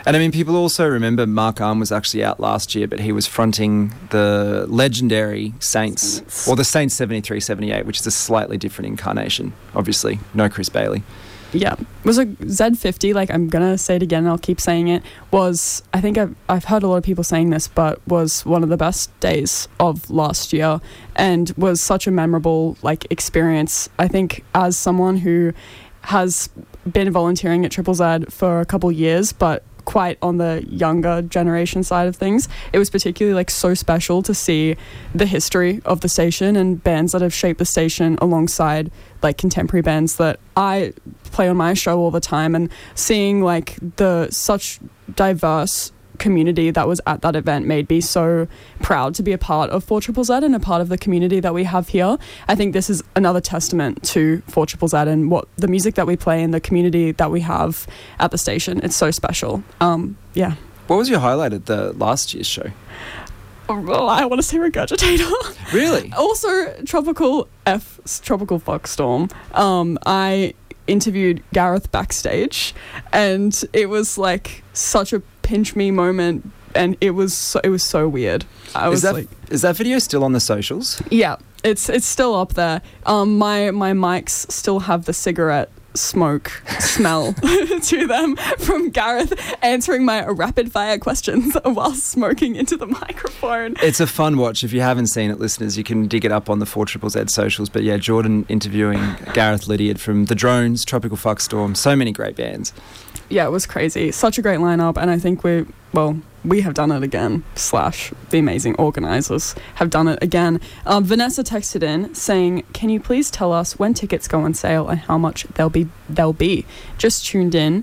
And I mean, people also remember Mark Arm was actually out last year, but he was fronting the legendary Saints, or the Saints 73-78, which is a slightly different incarnation, obviously. No Chris Bailey. Yeah. Was a Z50, like I'm going to say it again, I'll keep saying it, was, I think I've heard a lot of people saying this, but was one of the best days of last year and was such a memorable like experience. I think as someone who has been volunteering at Triple Z for a couple years, but quite on the younger generation side of things, it was particularly like so special to see the history of the station and bands that have shaped the station alongside like contemporary bands that I play on my show all the time, and seeing like the such diverse community that was at that event made me so proud to be a part of 4ZZZ and a part of the community that we have here. I think this is another testament to 4ZZZ and what the music that we play and the community that we have at the station. It's so special. Yeah. What was your highlight at the last year's show? Oh, I want to say Regurgitator. Really? Also Tropical Foxstorm. I interviewed Gareth backstage, and it was like such a pinch me moment, and it was so weird. Is that video still on the socials? Yeah, it's still up there. My mics still have the cigarette smoke smell to them from Gareth answering my rapid fire questions while smoking into the microphone. It's a fun watch. If you haven't seen it, listeners, you can dig it up on the 4ZZZ socials. But yeah, Jordan interviewing Gareth Lydiard from The Drones, Tropical Fuckstorm, so many great bands. Yeah, it was crazy. Such a great lineup, and I think we have done it again, / the amazing organisers have done it again. Vanessa texted in saying, can you please tell us when tickets go on sale and how much they'll be? Just tuned in.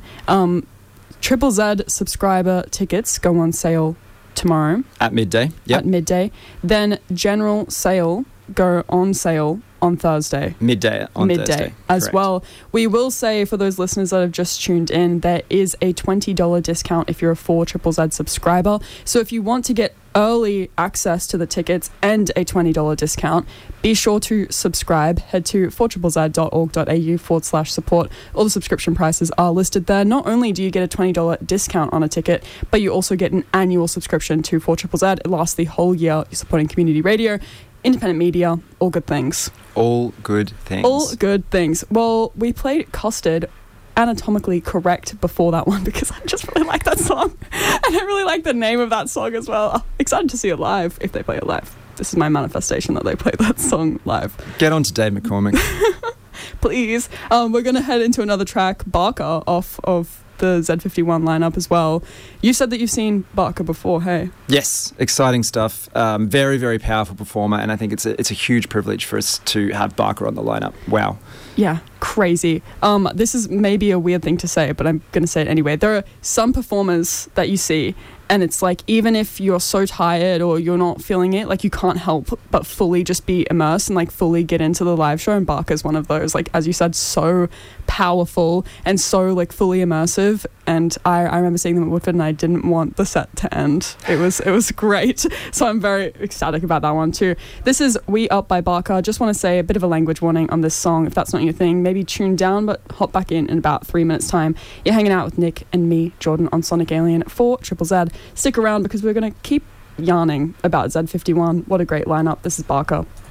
Triple Z subscriber tickets go on sale tomorrow. At midday. Yep. At midday. Then general sale go on sale on Thursday. Midday Thursday. As Correct. well. We will say, for those listeners that have just tuned in, there is a $20 discount if you're a 4ZZZ subscriber. So if you want to get early access to the tickets and a $20 discount, be sure to subscribe. Head to 4ZZZ.org.au/support. All the subscription prices are listed there. Not only do you get a $20 discount on a ticket, but you also get an annual subscription to 4ZZZ. It lasts the whole year. You're supporting community radio, independent media, all good things. All good things. All good things. Well, we played Custard anatomically correct before that one because I just really like that song. And I really like the name of that song as well. I'm excited to see it live if they play it live. This is my manifestation that they play that song live. Get on to Dave McCormick. Please. We're going to head into another track, Barker, off of the Z51 lineup as well. You said that you've seen Barker before, hey? Yes, exciting stuff. Very, very powerful performer, and I think it's a huge privilege for us to have Barker on the lineup. Wow. Yeah, crazy. This is maybe a weird thing to say, but I'm going to say it anyway. There are some performers that you see, and it's like, even if you're so tired or you're not feeling it, like you can't help but fully just be immersed and like fully get into the live show. And Barker's one of those, like, as you said, so powerful and so like fully immersive. And I remember seeing them at Woodford, and I didn't want the set to end. It was great. So I'm very ecstatic about that one too. This is We Up by Barker. Just want to say a bit of a language warning on this song. If that's not your thing, maybe tune down, but hop back in about 3 minutes time. You're hanging out with Nick and me, Jordan, on Sonic Alien for Triple Z. Stick around because we're going to keep yarning about Z51. What a great lineup. This is Barker.